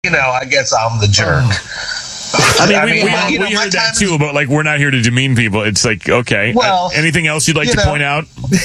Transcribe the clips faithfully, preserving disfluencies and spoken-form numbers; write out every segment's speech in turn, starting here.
you know, I guess I'm the jerk. I mean, I we, mean, we, my- we you know, my heard that time too, is- but like, we're not here to demean people. It's like, okay. Well, Uh, anything else you'd like you to know- point out?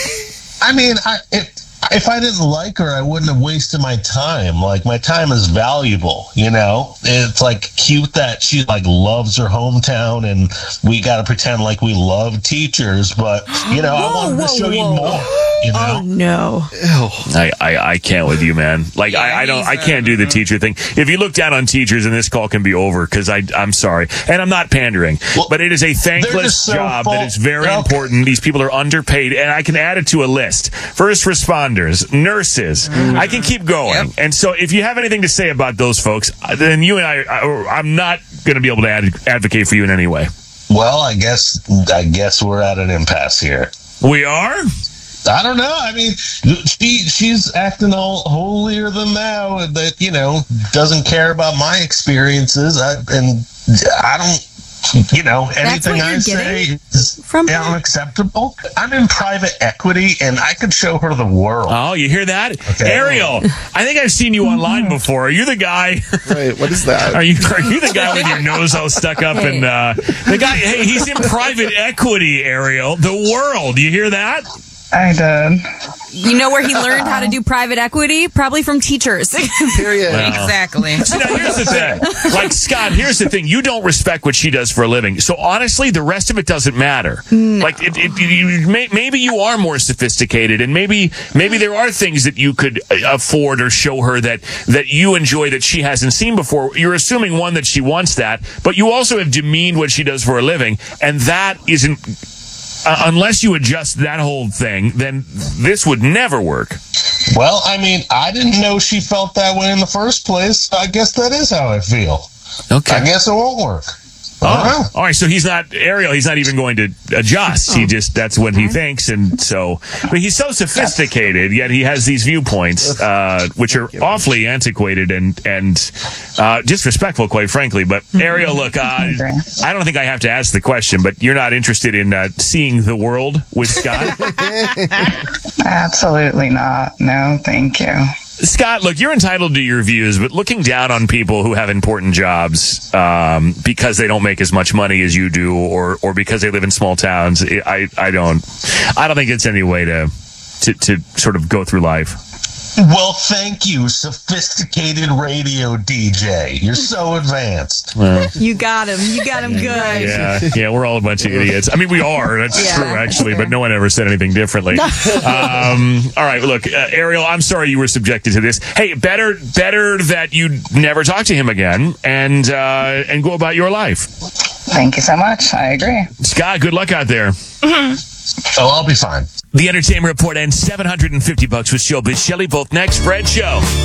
I mean, I, if, if I didn't like her, I wouldn't have wasted my time. Like, my time is valuable, you know? It's, like, cute that she, like, loves her hometown, and we got to pretend like we love teachers, but, you know, I Whoa, wanted whoa, to show you whoa. more, you know? Oh, no. I, I, I can't with you, man. Like, I, I don't, I can't do the teacher thing. If you look down on teachers, and this call can be over, because I, I'm sorry. And I'm not pandering, Well, but it is a they're thankless just so job full- that is very Okay. important. These people are underpaid, and I can add it to a list. First responders, nurses. I can keep going. Yep. And so if you have anything to say about those folks, then you and I, I I'm not going to be able to ad- advocate for you in any way. Well, I guess, I guess we're at an impasse here. We are? I don't know. I mean, she she's acting all holier than thou, that, you know, doesn't care about my experiences. I, and I don't, you know, anything what I you're say getting is from her? unacceptable. I'm in private equity, and I could show her the world. Oh, you hear that? Okay. Ariel, I think I've seen you online before. Are you the guy? Wait, what is that? Are you are you the guy with your nose all stuck up and uh, the guy? Hey, he's in private equity, Ariel. The world. You hear that? I did. You know where he learned how to do private equity? Probably from teachers. Period. Exactly. See, now here's the thing. Like, Scott, here's the thing. You don't respect what she does for a living. So honestly, the rest of it doesn't matter. Like, it, it, you, may, maybe you are more sophisticated, and maybe maybe there are things that you could afford or show her that that you enjoy that she hasn't seen before. You're assuming, one, that she wants that, but you also have demeaned what she does for a living, and that isn't... Uh, unless you adjust that whole thing, then this would never work. Well, I mean, I didn't know she felt that way in the first place. I guess that is how I feel. Okay. I guess it won't work. I don't know. Oh, all right. So he's not Ariel. He's not even going to adjust. He just that's what he thinks, and so. But he's so sophisticated, yet he has these viewpoints, uh, which are awfully antiquated and and uh, disrespectful, quite frankly. But Ariel, look, uh, I don't think I have to ask the question, but you're not interested in uh, seeing the world with Scott. Absolutely not. No, thank you. Scott, look, you're entitled to your views, but looking down on people who have important jobs um, because they don't make as much money as you do, or or because they live in small towns, I I don't I don't think it's any way to to, to sort of go through life. Well, thank you, sophisticated radio D J. You're so advanced. You got him. You got him good. Yeah, yeah, we're all a bunch of idiots. I mean, we are. That's Yeah. true, actually, but no one ever said anything differently. um, all right, look, uh, Ariel, I'm sorry you were subjected to this. Hey, better better that you never talk to him again and uh, and go about your life. Thank you so much. I agree. Scott, good luck out there. Oh, I'll be fine. The Entertainment Report ends seven hundred fifty bucks with Showbiz Shelley. Both next. Fred Show.